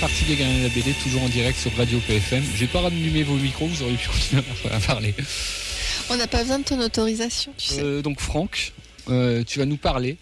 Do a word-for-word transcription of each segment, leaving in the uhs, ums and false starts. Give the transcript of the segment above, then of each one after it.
partie des Gardiens de la B D, toujours en direct sur Radio P F M. J'ai pas rallumé vos micros, vous auriez pu continuer à parler. On n'a pas besoin de ton autorisation, tu sais. Euh, donc Franck, euh, tu vas nous parler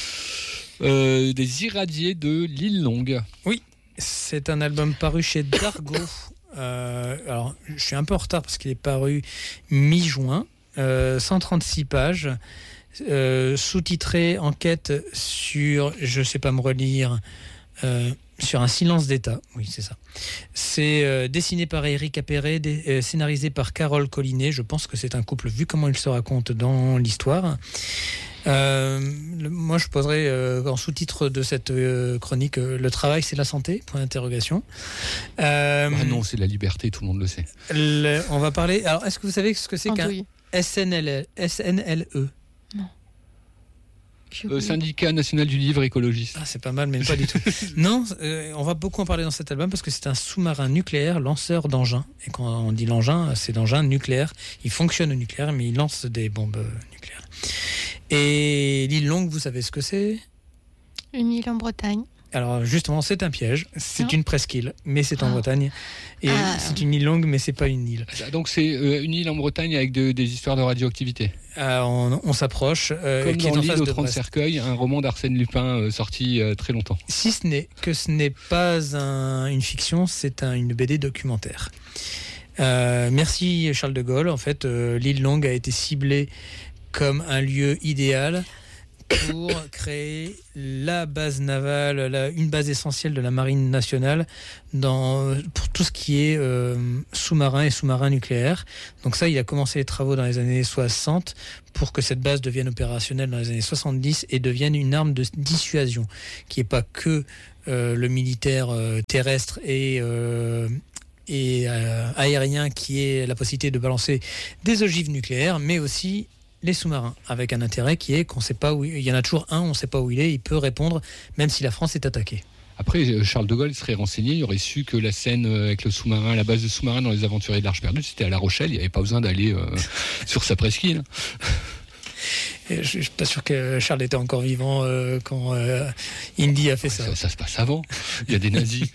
euh, des Irradiés de l'île Longue. Oui, c'est un album paru chez Dargaud. Euh, alors, je suis un peu en retard parce qu'il est paru mi-juin. Euh, cent trente-six pages. Euh, sous-titré Enquête sur, je sais pas me relire, euh, sur un silence d'État. Oui, c'est ça. C'est euh, dessiné par Éric Appéré, dé, euh, scénarisé par Carole Collinet. Je pense que c'est un couple, vu comment il se raconte dans l'histoire. Euh, le, moi, je poserais euh, en sous-titre de cette euh, chronique euh, le travail, c'est la santé. Point d'interrogation. Euh, ah non, c'est la liberté, tout le monde le sait. Le, on va parler. Alors, est-ce que vous savez ce que c'est Andouille. qu'un S N L E? Non. Euh, syndicat national du livre écologiste. Ah, c'est pas mal, mais pas du tout. Non, euh, on va beaucoup en parler dans cet album parce que c'est un sous-marin nucléaire lanceur d'engins. Et quand on dit l'engin, c'est d'engins nucléaires. Il fonctionne au nucléaire, mais il lance des bombes nucléaires. Et l'île Longue, vous savez ce que c'est? Une île en Bretagne. Alors justement, c'est un piège. C'est non. une presqu'île, mais c'est en Ah. Bretagne. Et Ah. c'est une île longue, mais c'est pas une île. Donc c'est euh, une île en Bretagne avec de, des histoires de radioactivité. Euh, on, on s'approche. Euh, Comme qui est dans en l'île face aux de trente Brest. cercueils, un roman d'Arsène Lupin euh, sorti euh, très longtemps. Si ce n'est que ce n'est pas un, une fiction, c'est un, une B D documentaire. Euh, merci Charles de Gaulle. En fait, euh, l'île Longue a été ciblée comme un lieu idéal pour créer la base navale, la, une base essentielle de la marine nationale dans, pour tout ce qui est euh, sous-marin et sous-marin nucléaire. Donc ça, il a commencé les travaux dans les années soixante pour que cette base devienne opérationnelle dans les années soixante-dix et devienne une arme de dissuasion, qui n'est pas que euh, le militaire euh, terrestre et... Euh, et euh, aérien, qui est la possibilité de balancer des ogives nucléaires, mais aussi les sous-marins, avec un intérêt qui est qu'on sait pas où il y en a toujours un, on ne sait pas où il est, il peut répondre même si la France est attaquée. Après, Charles de Gaulle serait renseigné, il aurait su que la scène avec le sous-marin, la base de sous-marin dans les Aventuriers de l'Arche perdue, c'était à La Rochelle, il n'y avait pas besoin d'aller euh, sur sa presqu'île. Et je ne suis pas sûr que Charles était encore vivant euh, quand euh, Indy a fait ça. ça. Ça se passe avant, il y a des nazis.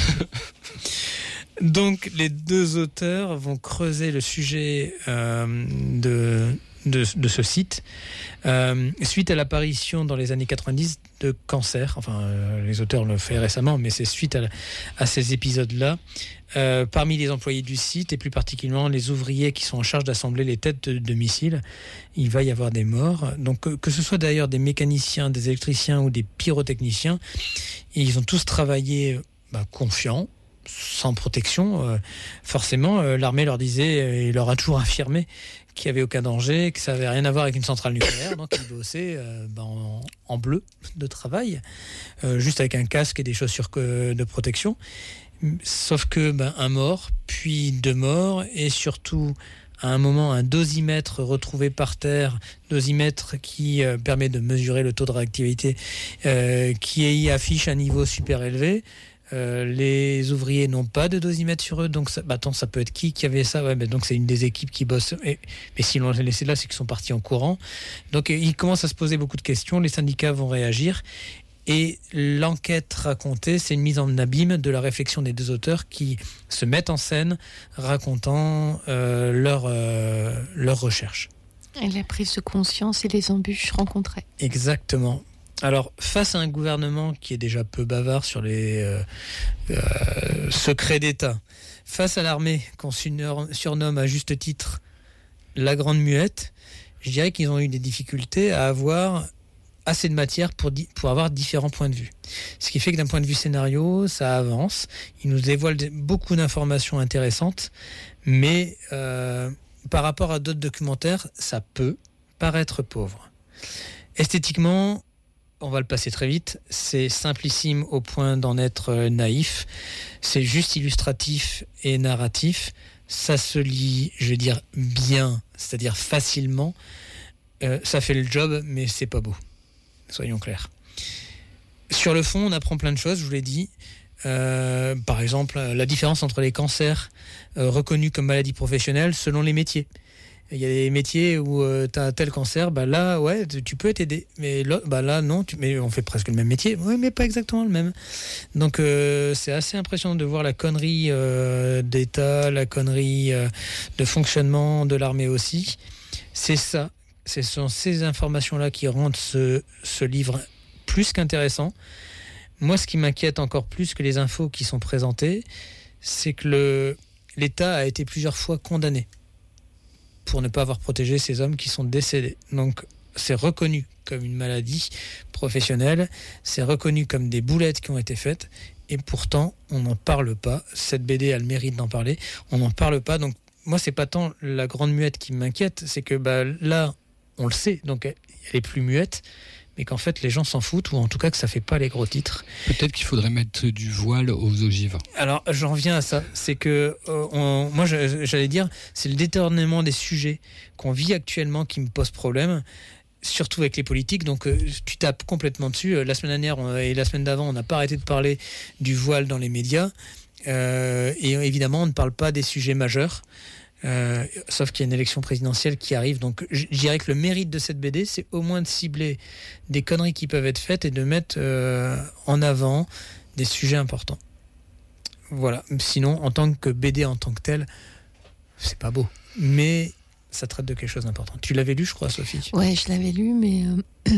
Donc les deux auteurs vont creuser le sujet euh, de, de, de ce site euh, suite à l'apparition dans les années quatre-vingt-dix de cancer. Enfin, euh, les auteurs l'ont fait récemment, mais c'est suite à, à ces épisodes-là. Euh, parmi les employés du site, et plus particulièrement les ouvriers qui sont en charge d'assembler les têtes de, de missiles, il va y avoir des morts. Donc que, que ce soit d'ailleurs des mécaniciens, des électriciens ou des pyrotechniciens, ils ont tous travaillé bah, confiants, sans protection. Euh, forcément, euh, l'armée leur disait, euh, il leur a toujours affirmé qu'il n'y avait aucun danger, que ça n'avait rien à voir avec une centrale nucléaire, donc ils bossaient euh, ben, en, en bleu de travail, euh, juste avec un casque et des chaussures que, de protection. Sauf que ben, un mort, puis deux morts, et surtout à un moment un dosimètre retrouvé par terre, dosimètre qui euh, permet de mesurer le taux de réactivité, euh, qui y affiche un niveau super élevé. Euh, les ouvriers n'ont pas de dosimètre sur eux, donc ça, bah attends, ça peut être qui qui avait ça? Ouais, bah donc c'est une des équipes qui bosse. Et, mais si l'on les laissé là, c'est qu'ils sont partis en courant. Donc ils commencent à se poser beaucoup de questions. Les syndicats vont réagir. Et l'enquête racontée, c'est une mise en abîme de la réflexion des deux auteurs qui se mettent en scène, racontant euh, leur euh, leur recherche. Et la prise de conscience et les embûches rencontrées. Exactement. Alors, face à un gouvernement qui est déjà peu bavard sur les euh, euh, secrets d'État, face à l'armée qu'on surnomme à juste titre la Grande Muette, je dirais qu'ils ont eu des difficultés à avoir assez de matière pour, di- pour avoir différents points de vue. Ce qui fait que d'un point de vue scénario, ça avance. Ils nous dévoilent beaucoup d'informations intéressantes, mais euh, par rapport à d'autres documentaires, ça peut paraître pauvre. Esthétiquement, on va le passer très vite, c'est simplissime au point d'en être naïf, c'est juste illustratif et narratif, ça se lit, je vais dire, bien, c'est-à-dire facilement, euh, ça fait le job, mais c'est pas beau, soyons clairs. Sur le fond, on apprend plein de choses, je vous l'ai dit, euh, par exemple, la différence entre les cancers euh, reconnus comme maladies professionnelles selon les métiers. Il y a des métiers où euh, tu as tel cancer, bah là, ouais, tu peux être aidé. Mais là, bah là non, tu, mais on fait presque le même métier. Oui, mais pas exactement le même. Donc, euh, c'est assez impressionnant de voir la connerie euh, d'État, la connerie euh, de fonctionnement de l'armée aussi. C'est ça. Ce sont ces informations-là qui rendent ce, ce livre plus qu'intéressant. Moi, ce qui m'inquiète encore plus que les infos qui sont présentées, c'est que le, l'État a été plusieurs fois condamné pour ne pas avoir protégé ces hommes qui sont décédés. Donc, c'est reconnu comme une maladie professionnelle, c'est reconnu comme des boulettes qui ont été faites, et pourtant, on n'en parle pas. Cette B D a le mérite d'en parler, on n'en parle pas. Donc, moi, c'est pas tant la grande muette qui m'inquiète, c'est que bah, là, on le sait, donc elle est plus muette, mais qu'en fait les gens s'en foutent, ou en tout cas que ça fait pas les gros titres. Peut-être qu'il faudrait mettre du voile aux ogives. Alors j'en viens à ça, c'est que euh, on, moi je, j'allais dire, c'est le détournement des sujets qu'on vit actuellement qui me pose problème, surtout avec les politiques. Donc euh, tu tapes complètement dessus. La semaine dernière on, et la semaine d'avant, on n'a pas arrêté de parler du voile dans les médias, euh, et évidemment on ne parle pas des sujets majeurs. Euh, sauf qu'il y a une élection présidentielle qui arrive, donc je dirais que le mérite de cette B D, c'est au moins de cibler des conneries qui peuvent être faites et de mettre euh, en avant des sujets importants. Voilà. Sinon, en tant que B D en tant que tel, c'est pas beau, mais ça traite de quelque chose d'important. Tu l'avais lu, je crois, Sophie? Ouais, je l'avais lu, mais euh...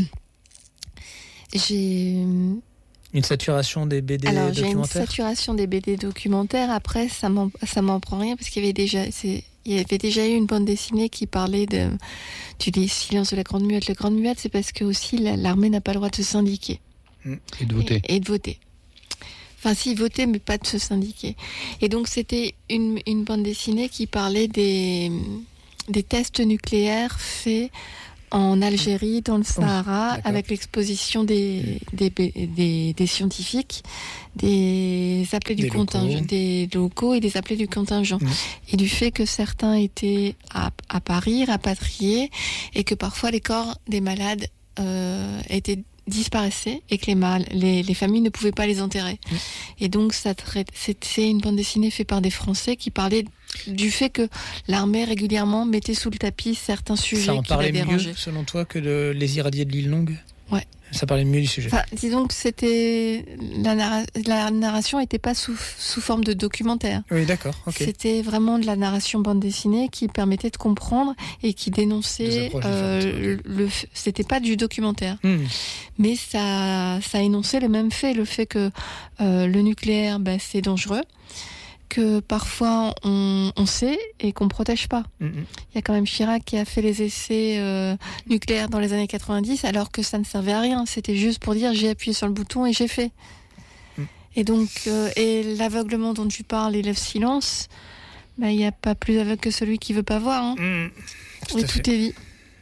j'ai une saturation des B D Alors, documentaires. j'ai une saturation des B D documentaires. Après, ça m'en, ça m'en prend rien parce qu'il y avait déjà, c'est, il y avait déjà eu une bande dessinée qui parlait de, tu dis silence de la grande muette. La grande muette, c'est parce que aussi la, l'armée n'a pas le droit de se syndiquer et de voter. Et, et de voter. Enfin, si voter, mais pas de se syndiquer. Et donc, c'était une, une bande dessinée qui parlait des, des tests nucléaires faits en Algérie, dans le Sahara, oh, avec l'exposition des, des, des, des scientifiques, des appelés du contingent, des locaux et des appelés du contingent. Mmh. Et du fait que certains étaient à, à Paris, rapatriés, et que parfois les corps des malades euh, étaient disparaissaient et que les, mal, les, les familles ne pouvaient pas les enterrer. Mmh. Et donc, ça traite, c'est une bande dessinée faite par des Français qui parlaient du fait que l'armée régulièrement mettait sous le tapis certains sujets ça en qui les dérangeaient. Mieux, selon toi, que de, les irradiés de l'île Longue? Ouais. Ça parlait mieux du sujet. Enfin, disons que c'était la, narra... la narration n'était pas sous, sous forme de documentaire. Oui, d'accord. Okay. C'était vraiment de la narration bande dessinée qui permettait de comprendre et qui dénonçait. Euh, le, c'était pas du documentaire, mmh. mais ça, ça énonçait les mêmes faits, le fait que euh, le nucléaire, ben, c'est dangereux, que parfois on, on sait et qu'on ne protège pas. Il mm-hmm. y a quand même Chirac qui a fait les essais euh, nucléaires dans les années quatre-vingt-dix alors que ça ne servait à rien. C'était juste pour dire j'ai appuyé sur le bouton et j'ai fait. Mm. Et donc, euh, et l'aveuglement dont tu parles et le silence, il bah, n'y a pas plus aveugle que celui qui ne veut pas voir. Hein. Mm. Tout oui, tout est vie.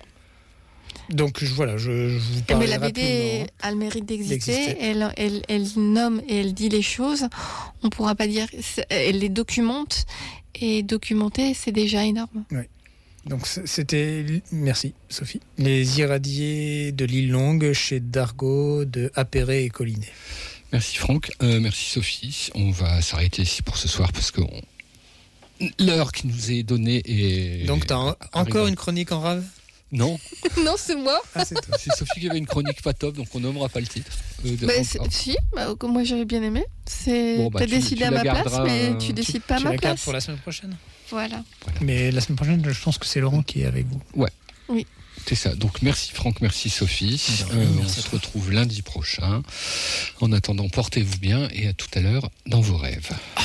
Donc voilà, je, je vous parle. Mais la B D a le mérite d'exister. Elle, elle, elle nomme et elle dit les choses. On ne pourra pas dire. Elle les documente. Et documenter, c'est déjà énorme. Oui. Donc c'était. Merci, Sophie. Les irradiés de l'île Longue chez Dargaud, de Appéré et Collinet. Merci, Franck. Euh, merci, Sophie. On va s'arrêter ici pour ce soir parce que on... l'heure qui nous est donnée est. Donc tu as en... encore une chronique en rave? Non. Non, c'est moi. Ah, c'est, c'est Sophie qui avait une chronique pas top, donc on nommera pas le titre. Euh, bah, si, bah, moi j'avais bien aimé. C'est... Bon, bah, T'as tu, décidé tu à ma place, mais tu, tu décides pas tu à ma la place. Pour la semaine prochaine. Voilà. voilà. Mais la semaine prochaine, je pense que c'est Laurent qui est avec vous. Ouais. Oui. C'est ça. Donc merci Franck, merci Sophie. Euh, merci on se retrouve lundi prochain. En attendant, portez-vous bien et à tout à l'heure dans vos rêves.